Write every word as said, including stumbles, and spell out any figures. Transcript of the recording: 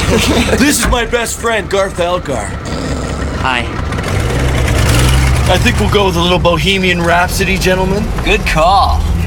This is my best friend, Garth Elgar. Hi. I think we'll go with a little Bohemian Rhapsody, gentlemen. Good call.